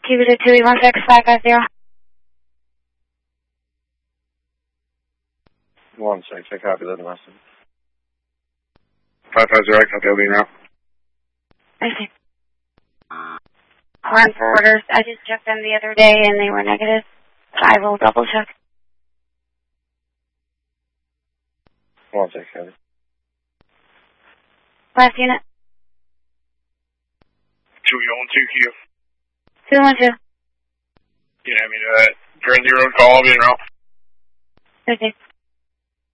Keep it at 216-550. 16, I copy that message. 550, copy, I'll be now. I see. Horn for orders. I just checked them the other day and they were negative. I will double check. 16, copy. Last unit. 212Q. 212. You have me to that. Turn 0 call, I'll be in route. Okay.